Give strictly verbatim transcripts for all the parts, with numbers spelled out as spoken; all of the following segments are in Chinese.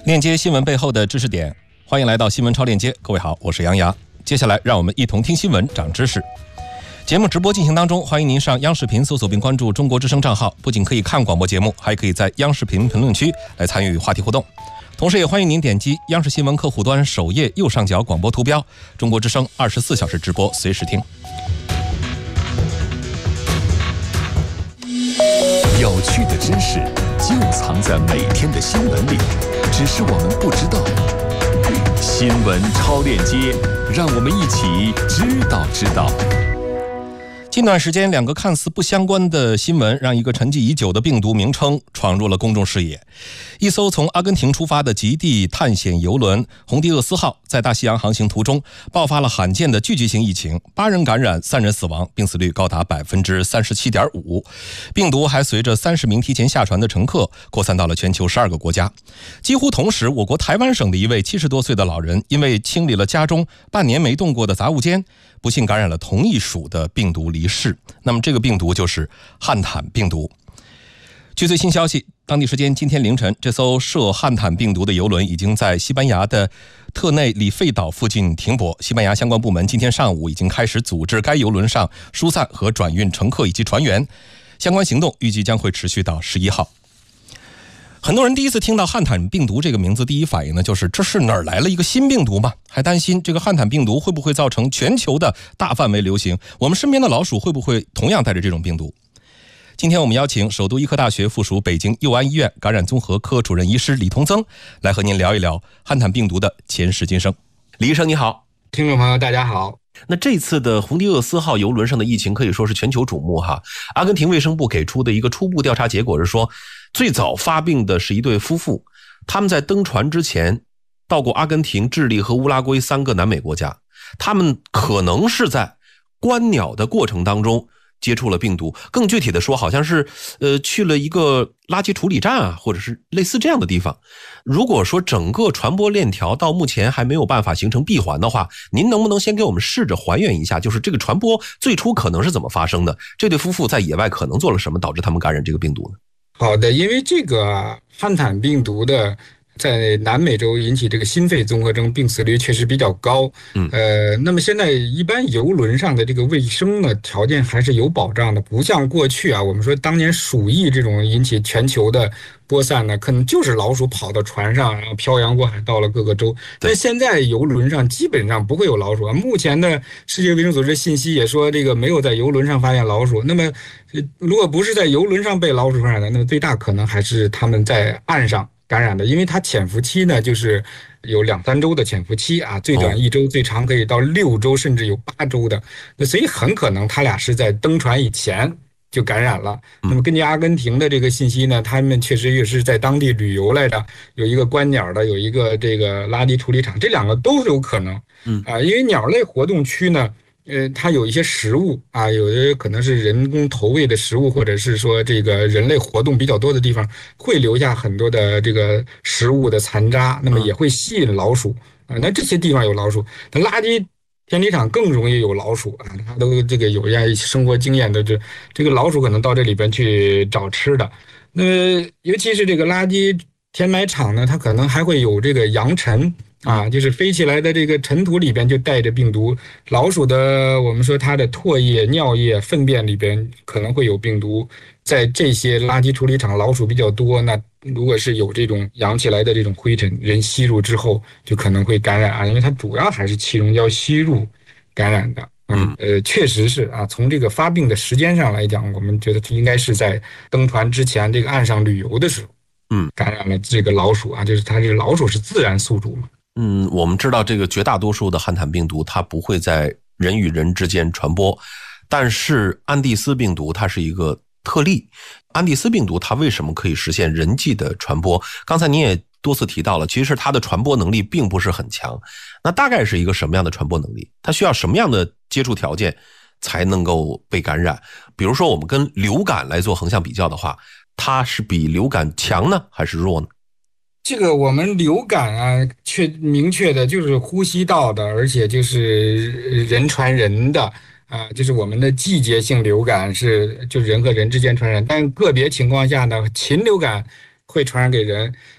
链接新闻背后的知识点，欢迎来到新闻超链接。各位好，我是杨洋。接下来让我们一同听新闻长知识。节目直播进行当中，欢迎您上央视频搜索并关注中国之声账号，不仅可以看广播节目，还可以在央视频评论区来参与话题互动。同时也欢迎您点击央视新闻客户端首页右上角广播图标，中国之声二十四小时直播，随时听。 有趣的知识就藏在每天的新闻里，只是我们不知道。新闻超链接，让我们一起知道知道。 近段时间，两个看似不相关的新闻，让一个沉寂已久的病毒名称闯入了公众视野。一艘从阿根廷出发的极地探险游轮红迪厄斯号在大西洋航行途中爆发了罕见的聚集性疫情，八人感染，三人死亡，病死率高达百分之三十七点五。病毒还随着三十名提前下船的乘客扩散到了全球十二个国家。几乎同时，我国台湾省的一位七十多岁的老人，因为清理了家中半年没动过的杂物间，不幸感染了同一属的病毒离世。那么这个病毒就是汉坦病毒。据最新消息，当地时间今天凌晨，这艘涉汉坦病毒的游轮已经在西班牙的特内里费岛附近停泊。西班牙相关部门今天上午已经开始组织该游轮上疏散和转运乘客以及船员，相关行动预计将会持续到十一号。很多人第一次听到汉坦病毒这个名字，第一反应呢就是这是哪儿来了一个新病毒吗？还担心这个汉坦病毒会不会造成全球的大范围流行，我们身边的老鼠会不会同样带着这种病毒？今天我们邀请首都医科大学附属北京佑安医院感染综合科主任医师李同增来和您聊一聊汉坦病毒的前世今生。李医生你好。 听众朋友大家好。 那这次的红迪厄斯号游轮上的疫情可以说是全球瞩目哈。阿根廷卫生部给出的一个初步调查结果是说，最早发病的是一对夫妇，他们在登船之前到过阿根廷、智利和乌拉圭三个南美国家，他们可能是在观鸟的过程当中接触了病毒，更具体的说，好像是呃去了一个垃圾处理站啊，或者是类似这样的地方。如果说整个传播链条到目前还没有办法形成闭环的话，您能不能先给我们试着还原一下，就是这个传播最初可能是怎么发生的？这对夫妇在野外可能做了什么，导致他们感染这个病毒呢？ 好的，因为这个汉坦病毒的在南美洲引起这个心肺综合征病死率确实比较高，嗯，呃，那么现在一般游轮上的这个卫生呢条件还是有保障的，不像过去啊，我们说当年鼠疫这种引起全球的播散呢，可能就是老鼠跑到船上，然后漂洋过海到了各个州。但现在游轮上基本上不会有老鼠啊。目前的世界卫生组织信息也说，这个没有在游轮上发现老鼠。那么，如果不是在游轮上被老鼠传染的，那么最大可能还是他们在岸上感染的，因为它潜伏期呢，就是有两三周的潜伏期啊，最短一周，最长可以到六周，甚至有八周的。那所以很可能他俩是在登船以前就感染了。那么根据阿根廷的这个信息呢，他们确实也是在当地旅游来的，有一个观鸟的，有一个这个垃圾处理厂，这两个都是有可能。嗯啊，因为鸟类活动区呢，呃，它有一些食物啊，有的可能是人工投喂的食物，或者是说这个人类活动比较多的地方，会留下很多的这个食物的残渣，那么也会吸引老鼠啊。那这些地方有老鼠，那垃圾填体厂更容易有老鼠啊，它都这个有一些生活经验的，这这个老鼠可能到这里边去找吃的。那尤其是这个垃圾填埋场呢，它可能还会有这个扬尘。啊，就是飞起来的这个尘土里边就带着病毒，老鼠的我们说它的唾液、尿液、粪便里边可能会有病毒，在这些垃圾处理厂老鼠比较多，那如果是有这种扬起来的这种灰尘，人吸入之后就可能会感染啊，因为它主要还是气溶胶吸入感染的。嗯，呃，确实是啊，从这个发病的时间上来讲，我们觉得应该是在登船之前这个岸上旅游的时候，嗯，感染了这个老鼠啊，就是它这个老鼠是自然宿主嘛。 嗯，我们知道这个绝大多数的汉坦病毒它不会在人与人之间传播，但是安第斯病毒它是一个特例。安第斯病毒它为什么可以实现人际的传播？刚才您也多次提到了，其实它的传播能力并不是很强。那大概是一个什么样的传播能力？它需要什么样的接触条件才能够被感染？比如说我们跟流感来做横向比较的话，它是比流感强呢还是弱呢？ 这个我们流感啊，确明确的就是呼吸道的，而且就是人传人的啊，就是我们的季节性流感是就是人和人之间传染，但个别情况下呢，禽流感会传染给人。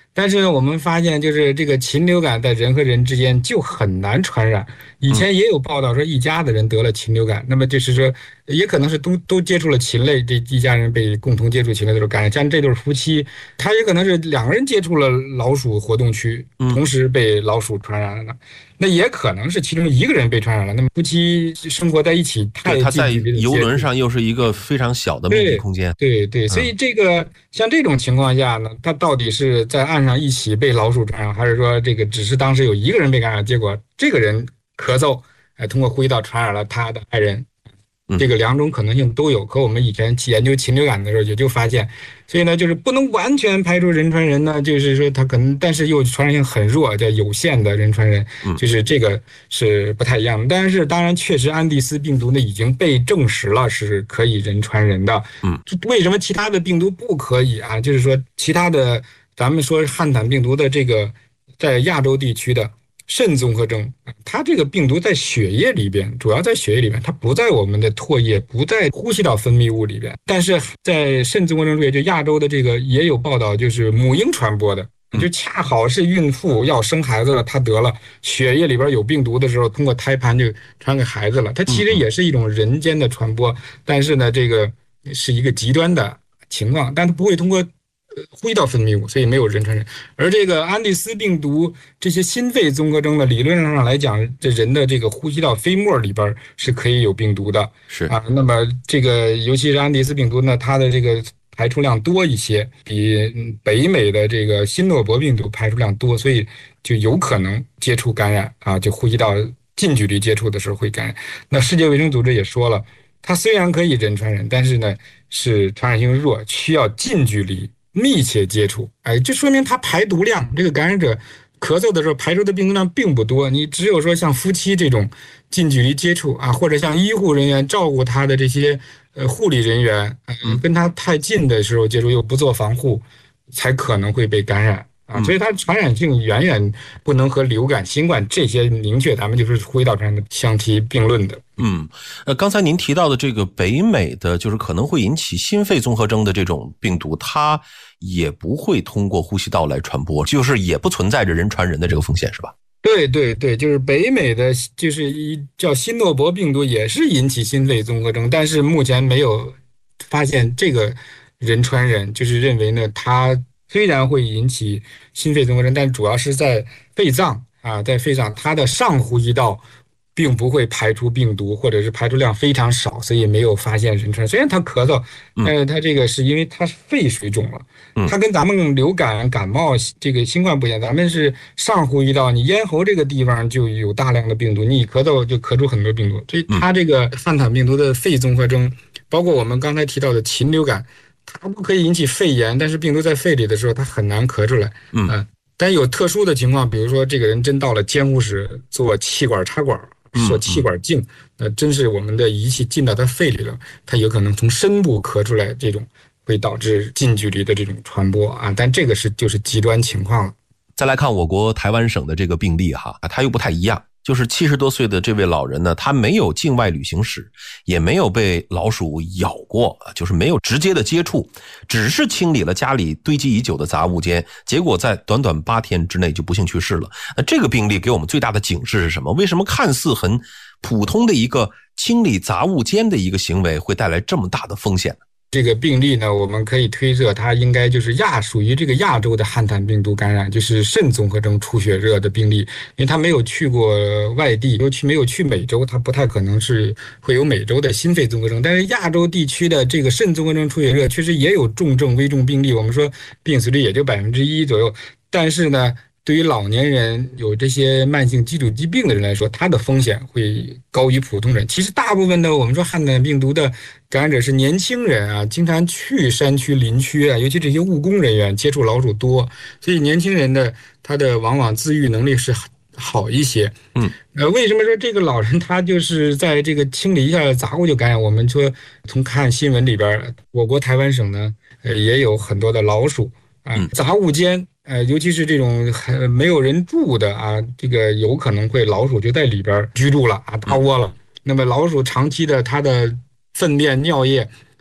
但是呢，我们发现就是这个禽流感在人和人之间就很难传染。以前也有报道说一家的人得了禽流感，那么就是说也可能是都都接触了禽类，这一家人被共同接触禽类的时候感染。像这对夫妻，他也可能是两个人接触了老鼠活动区，同时被老鼠传染了。那也可能是其中一个人被传染了。那么夫妻生活在一起太近距离的接触， 他在游轮上又是一个非常小的密闭空间。 对 对, 对，所以这个、嗯、像这种情况下呢，他到底是在岸上一起被老鼠传染，还是说这个只是当时有一个人被感染，结果这个人咳嗽，哎，通过呼吸道传染了他的爱人？这个两种可能性都有，可我们以前研究禽流感的时候也就发现，所以呢，就是不能完全排除人传人呢，就是说它可能，但是又传染性很弱，叫有限的人传人，就是这个是不太一样的。但是当然，确实安第斯病毒呢已经被证实了是可以人传人的。嗯，为什么其他的病毒不可以啊？就是说其他的，咱们说汉坦病毒的这个在亚洲地区的肾综合征，它这个病毒在血液里边，主要在血液里边，它不在我们的唾液，不在呼吸道分泌物里边。但是在肾综合征也就亚洲的这个也有报道，就是母婴传播的，就恰好是孕妇要生孩子了，她得了血液里边有病毒的时候，通过胎盘就传给孩子了。它其实也是一种人间的传播，但是呢，这个是一个极端的情况，但它不会通过呼吸道分泌物，所以没有人传人。而这个安第斯病毒这些心肺综合征的理论上来讲，这人的这个呼吸道飞沫里边是可以有病毒的， 是啊。那么这个尤其是安第斯病毒呢，它的这个排出量多一些，比北美的这个新诺伯病毒排出量多，所以就有可能接触感染啊，就呼吸道近距离接触的时候会感染。那世界卫生组织也说了，它虽然可以人传人，但是呢是传染性弱，需要近距离密切接触，哎，这说明它排毒量，这个感染者咳嗽的时候排出的病毒量并不多。你只有说像夫妻这种近距离接触啊，或者像医护人员照顾他的这些呃护理人员，嗯，跟他太近的时候接触又不做防护，才可能会被感染啊。所以它传染性远远不能和流感、新冠这些明确咱们就是呼吸道传染的相提并论的。 嗯，呃，刚才您提到的这个北美的就是可能会引起心肺综合征的这种病毒，它也不会通过呼吸道来传播，就是也不存在着人传人的这个风险，是吧？ 对对对，就是北美的就是一叫新诺伯病毒也是引起心肺综合征，但是目前没有发现这个人传人，就是认为呢，它虽然会引起心肺综合征，但主要是在肺脏啊，在肺脏它的上呼吸道并不会排出病毒，或者是排出量非常少，所以没有发现人传。虽然他咳嗽，但是他这个是因为他肺水肿了，它跟咱们流感、感冒这个新冠不一样，咱们是上呼吸道，你咽喉这个地方就有大量的病毒，你一咳嗽就咳出很多病毒。所以它这个汉坦病毒的肺综合征，包括我们刚才提到的禽流感，它不可以引起肺炎，但是病毒在肺里的时候，它很难咳出来。嗯、呃，但有特殊的情况，比如说这个人真到了监护室做气管插管。说气管镜，那真是我们的仪器进到他肺里了，他有可能从深部咳出来，这种会导致近距离的这种传播啊，但这个是就是极端情况了。 再来看我国台湾省的这个病例哈，它又不太一样。就是七十多岁的这位老人呢，他没有境外旅行史，也没有被老鼠咬过，就是没有直接的接触，只是清理了家里堆积已久的杂物间，结果在短短八天之内就不幸去世了。那这个病例给我们最大的警示是什么？为什么看似很普通的一个清理杂物间的一个行为会带来这么大的风险呢？ 这个病例呢，我们可以推测它应该就是亚属于这个亚洲的汉坦病毒感染，就是肾综合征出血热的病例，因为他没有去过外地，尤其没有去美洲，他不太可能是会有美洲的心肺综合征。但是亚洲地区的这个肾综合征出血热确实也有重症危重病例，我们说病死率也就百分之一左右，但是呢，对于老年人有这些慢性基础疾病的人来说，它的风险会高于普通人。其实大部分的我们说汉坦病毒的感染者是年轻人啊，经常去山区林区啊，尤其这些务工人员接触老鼠多，所以年轻人的他的往往自愈能力是好一些。嗯，呃，为什么说这个老人他就是在这个清理一下杂物就感染？我们说从看新闻里边，我国台湾省呢，呃，也有很多的老鼠啊，杂物间。呃，尤其是这种没有人住的啊，这个有可能会老鼠就在里边居住了啊，大窝了。那么老鼠长期的它的粪便、尿液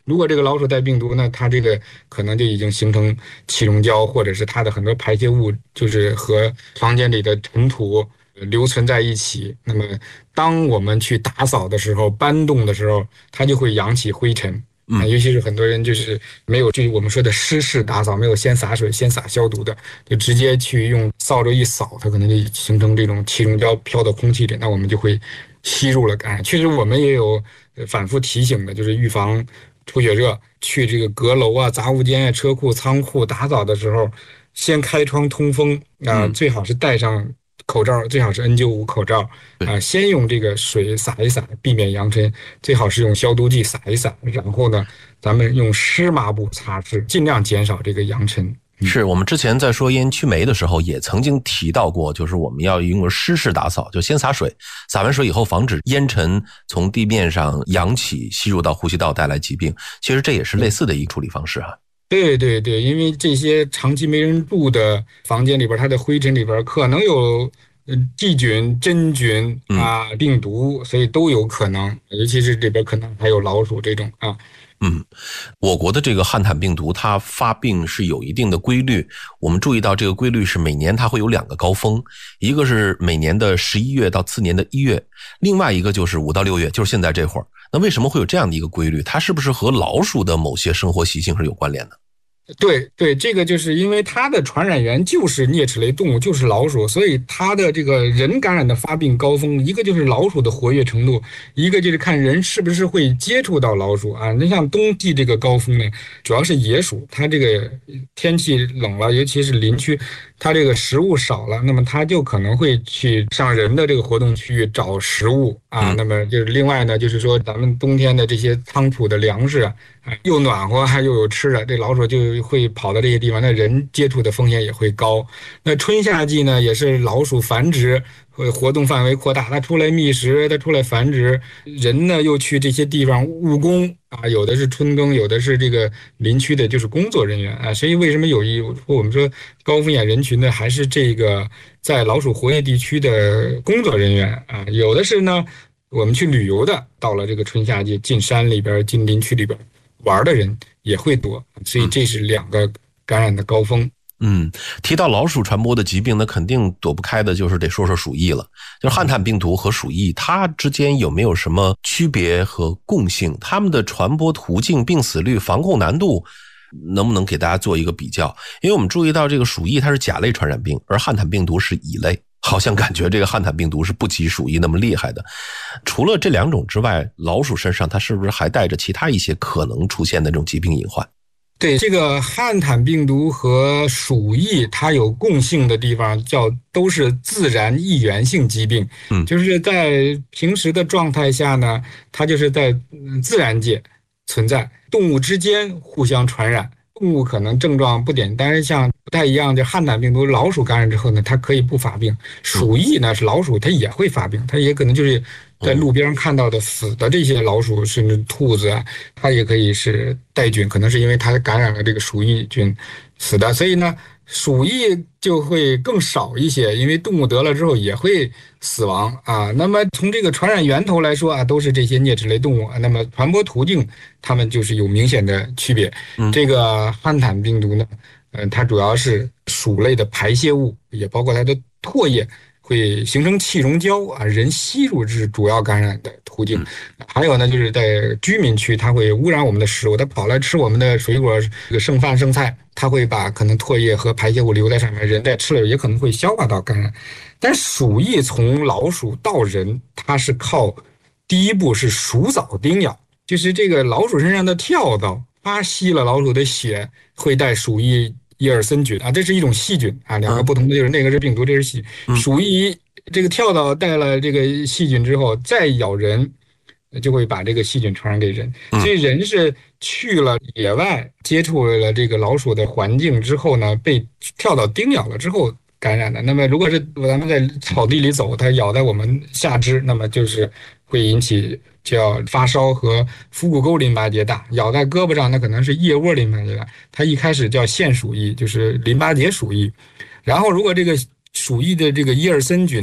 如果这个老鼠带病毒呢，它这个可能就已经形成气溶胶，或者是它的很多排泄物就是和房间里的尘土留存在一起。那么当我们去打扫的时候，搬动的时候，它就会扬起灰尘。啊，尤其是很多人就是没有就是我们说的湿式打扫，没有先洒水、先洒消毒的，就直接去用扫帚一扫，它可能就形成这种气溶胶飘到空气里，那我们就会吸入了感染。确实，我们也有反复提醒的，就是预防出血热，去这个阁楼啊、杂物间啊、车库、仓库打扫的时候，先开窗通风啊，最好是戴上口罩，最好是 N 九十五 口罩啊，先用这个水洒一洒，避免扬尘，最好是用消毒剂洒一洒，然后呢，咱们用湿抹布擦拭，尽量减少这个扬尘。 是我们之前在说烟驱霉的时候也曾经提到过，就是我们要用湿式打扫，就先洒水，洒完水以后防止烟尘从地面上扬起吸入到呼吸道带来疾病。其实这也是类似的一个处理方式啊。 对对对，因为这些长期没人住的房间里边，它的灰尘里边可能有细菌、真菌啊、病毒，所以都有可能，尤其是里边可能还有老鼠这种啊。 嗯，我国的这个汉坦病毒它发病是有一定的规律，我们注意到这个规律是每年它会有两个高峰，一个是每年的十一月到次年的一月，另外一个就是五到六月，就是现在这会儿。那为什么会有这样的一个规律？它是不是和老鼠的某些生活习性是有关联的？ 对对，这个就是因为它的传染源就是啮齿类动物，就是老鼠，所以它的这个人感染的发病高峰，一个就是老鼠的活跃程度，一个就是看人是不是会接触到老鼠啊。那像冬季这个高峰呢，主要是野鼠，它这个天气冷了，尤其是林区，它这个食物少了，那么它就可能会去上人的这个活动区域找食物啊。那么就是另外呢，就是说咱们冬天的这些仓储的粮食啊，又暖和还又有吃的，这老鼠就会跑到这些地方，那人接触的风险也会高。那春夏季呢，也是老鼠繁殖会活动范围扩大，它出来觅食，它出来繁殖，人呢又去这些地方务工啊，有的是春耕，有的是这个林区的就是工作人员啊。所以为什么有一我们说高风险人群呢，还是这个在老鼠活跃地区的工作人员啊，有的是呢我们去旅游的，到了这个春夏季进山里边进林区里边玩的人也会多，所以这是两个感染的高峰。 嗯，提到老鼠传播的疾病，那肯定躲不开的就是得说说鼠疫了。就是汉坦病毒和鼠疫，它之间有没有什么区别和共性？它们的传播途径、病死率、防控难度，能不能给大家做一个比较？因为我们注意到这个鼠疫它是甲类传染病，而汉坦病毒是乙类，好像感觉这个汉坦病毒是不及鼠疫那么厉害的。除了这两种之外，老鼠身上它是不是还带着其他一些可能出现的这种疾病隐患？ 对，这个汉坦病毒和鼠疫它有共性的地方，叫都是自然易源性疾病。嗯，就是在平时的状态下呢，它就是在自然界存在，动物之间互相传染，动物可能症状不简单，像不太一样，就汉坦病毒老鼠感染之后呢，它可以不发病；鼠疫呢是老鼠它也会发病，它也可能就是在路边上看到的死的这些老鼠甚至兔子啊，它也可以是带菌，可能是因为它感染了这个鼠疫菌死的，所以呢鼠疫就会更少一些，因为动物得了之后也会死亡啊。那么从这个传染源头来说啊，都是这些啮齿类动物，那么传播途径它们就是有明显的区别。嗯、这个汉坦病毒呢，嗯、呃，它主要是鼠类的排泄物，也包括它的唾液会形成气溶胶啊，人吸入是主要感染的途径。还有呢，就是在居民区，它会污染我们的食物，它跑来吃我们的水果、这个剩饭剩菜，它会把可能唾液和排泄物留在上面，人在吃了也可能会消化到感染。但鼠疫从老鼠到人，它是靠第一步是鼠蚤叮咬，就是这个老鼠身上的跳蚤，它吸了老鼠的血，会带鼠疫伊尔森菌啊，这是一种细菌啊，两个不同的就是那个是病毒，这是细菌。鼠疫这个跳蚤带了这个细菌之后，再咬人，就会把这个细菌传染给人。所以人是去了野外，接触了这个老鼠的环境之后呢，被跳蚤叮咬了之后感染的。那么如果是咱们在草地里走，它咬在我们下肢，那么就是会引起叫发烧和腹股沟淋巴结大；咬在胳膊上，那可能是腋窝淋巴结大。它一开始叫腺鼠疫，就是淋巴结鼠疫。然后如果这个鼠疫的这个伊尔森菌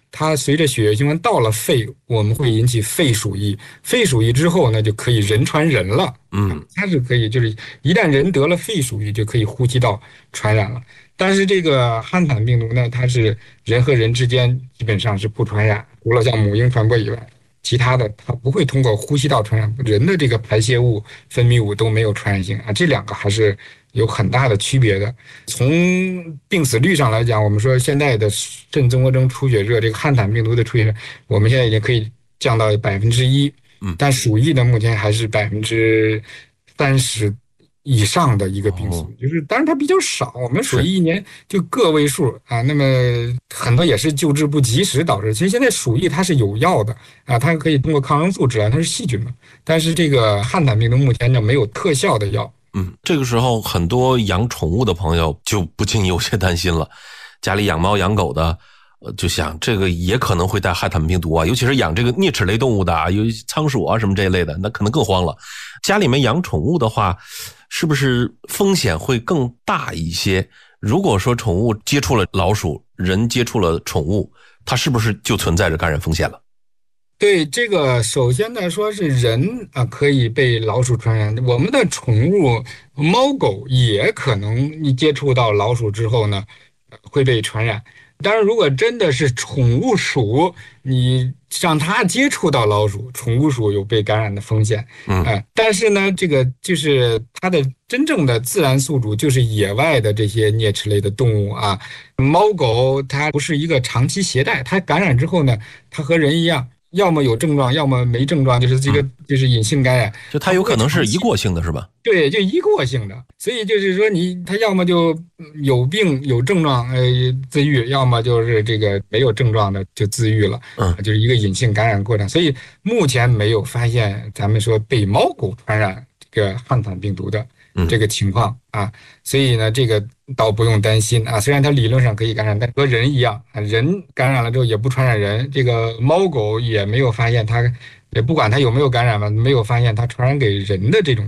它随着血液循环到了肺，我们会引起肺鼠疫。肺鼠疫之后呢，就可以人传人了。 嗯， 它是可以，就是一旦人得了肺鼠疫，就可以呼吸道传染了。但是这个汉坦病毒呢，它是人和人之间基本上是不传染，除了像母婴传播以外，其他的它不会通过呼吸道传染。人的这个排泄物、分泌物都没有传染性啊，这两个还是有很大的区别的。从病死率上来讲，我们说现在的肾综合征出血热，这个汉坦病毒的出血热，我们现在已经可以降到百分之一，嗯，但鼠疫呢，目前还是百分之三十以上的一个病死，就是当然它比较少，我们鼠疫一年就个位数啊，那么很多也是救治不及时导致。其实现在鼠疫它是有药的啊，它可以通过抗生素治疗，它是细菌嘛，但是这个汉坦病毒目前呢没有特效的药。 嗯，这个时候很多养宠物的朋友就不禁有些担心了，家里养猫养狗的，呃，就想这个也可能会带汉坦病毒啊，尤其是养这个啮齿类动物的啊，有仓鼠啊什么这一类的，那可能更慌了。家里面养宠物的话，是不是风险会更大一些？如果说宠物接触了老鼠，人接触了宠物，它是不是就存在着感染风险了？ 对，这个首先呢，说是人啊可以被老鼠传染，我们的宠物猫狗也可能你接触到老鼠之后呢，会被传染。当然，如果真的是宠物鼠，你让它接触到老鼠，宠物鼠有被感染的风险。嗯、呃，但是呢，这个就是它的真正的自然宿主就是野外的这些啮齿类的动物啊，猫狗它不是一个长期携带，它感染之后呢，它和人一样。要么有症状，要么没症状，就是这个就是隐性感染， 就它有可能是一过性的，是吧？ 对，就一过性的，所以就是说你它要么就有病有症状，呃，自愈，要么就是这个没有症状的就自愈了，嗯，就是一个隐性感染过程。所以目前没有发现咱们说被猫狗传染这个汉坦病毒的这个情况啊，所以呢，这个倒不用担心啊。虽然它理论上可以感染，但和人一样啊，人感染了之后也不传染人。这个猫狗也没有发现它，也不管它有没有感染吧，没有发现它传染给人的这种